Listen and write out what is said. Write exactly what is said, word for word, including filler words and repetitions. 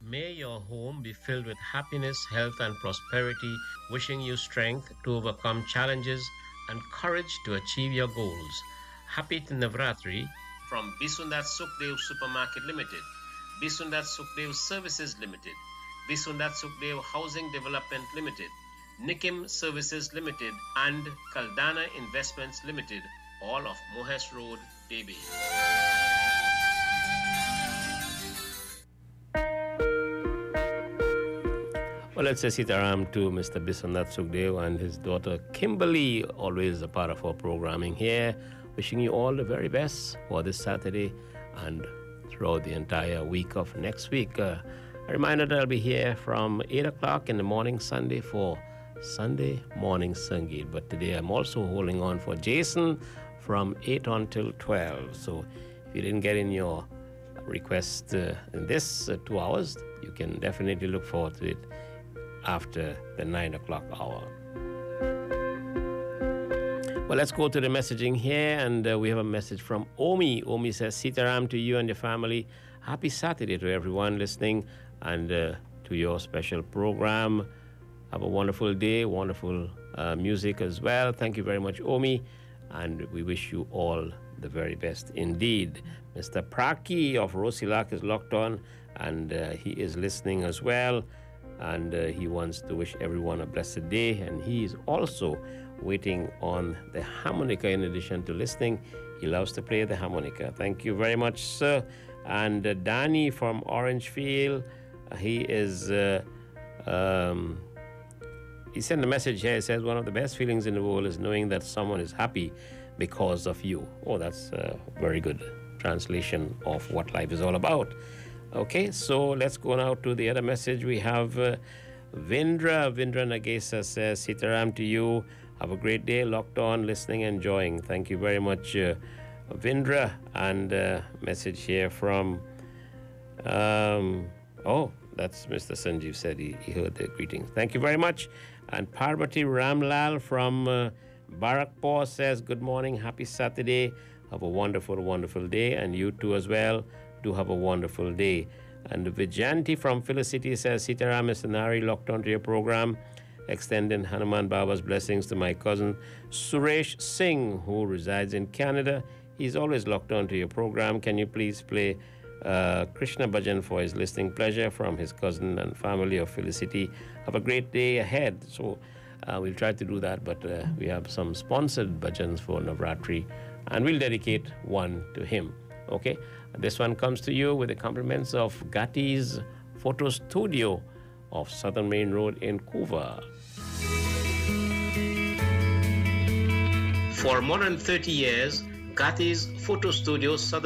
May your home be filled with happiness, health, and prosperity, wishing you strength to overcome challenges and courage to achieve your goals. Happy Navratri from Bisundat Sukhdev Supermarket Limited, Bisundat Sukhdev Services Limited, Bisundat Sukhdev Housing Development Limited, Nikim Services Limited, and Kaldana Investments Limited, all of Mohes Road, Debe. Well, let's say Sitaram to Mister Biswanath Sukhdev and his daughter Kimberly, always a part of our programming here. Wishing you all the very best for this Saturday and throughout the entire week of next week. Uh, a reminder that I'll be here from eight o'clock in the morning Sunday for Sunday Morning Sangeet. But today I'm also holding on for Jason from eight until twelve. So if you didn't get in your request uh, in this uh, two hours, you can definitely look forward to it after the nine o'clock hour. Well, let's go to the messaging here, and uh, we have a message from Omi. Omi says, Sitaram to you and your family. Happy Saturday to everyone listening and uh, to your special program. Have a wonderful day, wonderful uh, music as well. Thank you very much, Omi, and we wish you all the very best indeed. Mister Praki of Rosilak is locked on, and uh, he is listening as well. And uh, he wants to wish everyone a blessed day. And he is also waiting on the harmonica in addition to listening. He loves to play the harmonica. Thank you very much, sir. And uh, Danny from Orangefield, uh, he is, uh, um, he sent a message here. He says, one of the best feelings in the world is knowing that someone is happy because of you. Oh, that's a very good translation of what life is all about. Okay, so let's go now to the other message. We have uh, Vindra. Vindra Nagesa says, Sitaram to you. Have a great day, locked on, listening, enjoying. Thank you very much, uh, Vindra. And uh, message here from, um, oh, that's Mister Sanjeev said he, he heard the greetings. Thank you very much. And Parvati Ramlal from uh, Barakpur says, good morning, happy Saturday. Have a wonderful, wonderful day. And you too as well. Do have a wonderful day. And Vijanti from Felicity says, Sitaram, Mister Nari, locked onto your program, extending Hanuman Baba's blessings to my cousin Suresh Singh, who resides in Canada. He's always locked onto your program. Can you please play uh, Krishna Bhajan for his listening pleasure from his cousin and family of Felicity? Have a great day ahead. So uh, we'll try to do that, but uh, we have some sponsored bhajans for Navratri, and we'll dedicate one to him. Okay? This one comes to you with the compliments of Gati's Photo Studio of Southern Main Road in Couva. For more than thirty years, Gati's Photo Studio Southern